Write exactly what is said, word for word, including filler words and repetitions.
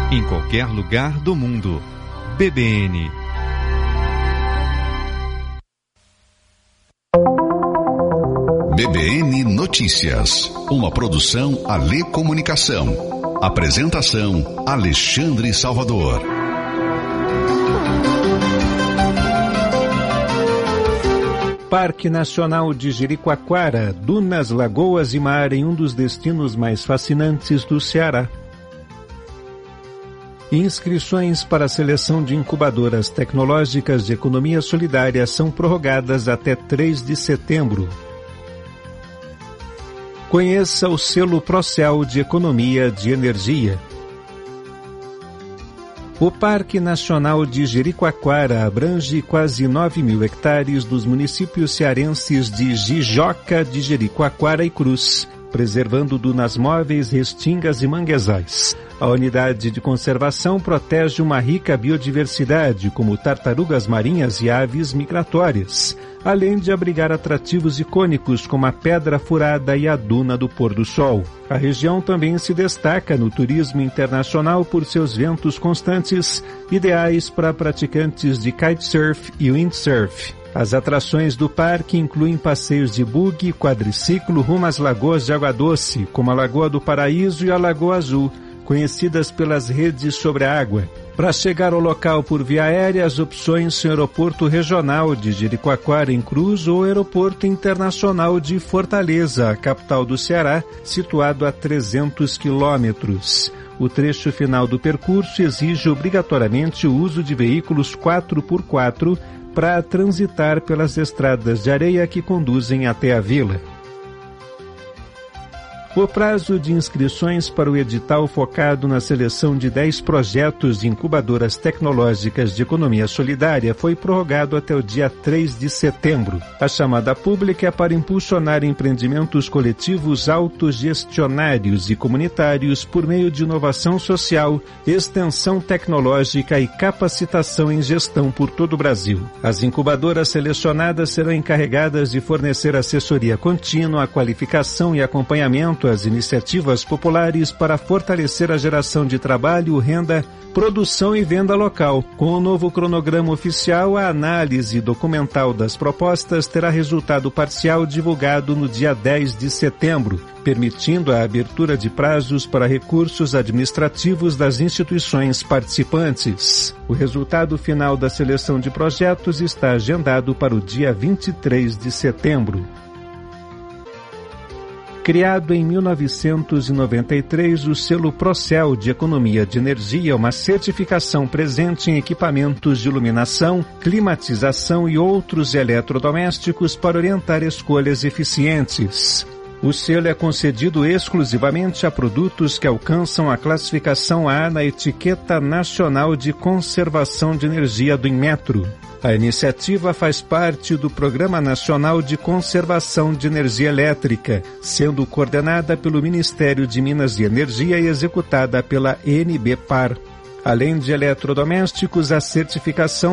em qualquer lugar do mundo. B B N. B B N Notícias, uma produção Alê Comunicação. Apresentação Alexandre Salvador. Parque Nacional de Jericoacoara, dunas, lagoas e mar em um dos destinos mais fascinantes do Ceará. Inscrições para a seleção de incubadoras tecnológicas de economia solidária são prorrogadas até três de setembro. Conheça o selo Procel de Economia de Energia. O Parque Nacional de Jericoacoara abrange quase nove mil hectares dos municípios cearenses de Jijoca, de Jericoacoara e Cruz, preservando dunas móveis, restingas e manguezais. A unidade de conservação protege uma rica biodiversidade, como tartarugas marinhas e aves migratórias, além de abrigar atrativos icônicos como a Pedra Furada e a Duna do Pôr do Sol. A região também se destaca no turismo internacional por seus ventos constantes, ideais para praticantes de kitesurf e windsurf. As atrações do parque incluem passeios de buggy, quadriciclo rumo às lagoas de água doce, como a Lagoa do Paraíso e a Lagoa Azul, conhecidas pelas redes sobre a água. Para chegar ao local por via aérea, as opções são Aeroporto Regional de Jericoacoara em Cruz ou Aeroporto Internacional de Fortaleza, a capital do Ceará, situado a trezentos quilômetros. O trecho final do percurso exige obrigatoriamente o uso de veículos quatro por quatro para transitar pelas estradas de areia que conduzem até a vila. O prazo de inscrições para o edital focado na seleção de dez projetos de incubadoras tecnológicas de economia solidária foi prorrogado até o dia três de setembro. A chamada pública é para impulsionar empreendimentos coletivos autogestionários e comunitários por meio de inovação social, extensão tecnológica e capacitação em gestão por todo o Brasil. As incubadoras selecionadas serão encarregadas de fornecer assessoria contínua, qualificação e acompanhamento às iniciativas populares para fortalecer a geração de trabalho, renda, produção e venda local. Com o novo cronograma oficial, a análise documental das propostas terá resultado parcial divulgado no dia dez de setembro, permitindo a abertura de prazos para recursos administrativos das instituições participantes. O resultado final da seleção de projetos está agendado para o dia vinte e três de setembro. Criado em mil novecentos e noventa e três, o selo Procel de Economia de Energia é uma certificação presente em equipamentos de iluminação, climatização e outros eletrodomésticos para orientar escolhas eficientes. O selo é concedido exclusivamente a produtos que alcançam a classificação A na Etiqueta Nacional de Conservação de Energia do Inmetro. A iniciativa faz parte do Programa Nacional de Conservação de Energia Elétrica, sendo coordenada pelo Ministério de Minas e Energia e executada pela N B Par. Além de eletrodomésticos, a certificação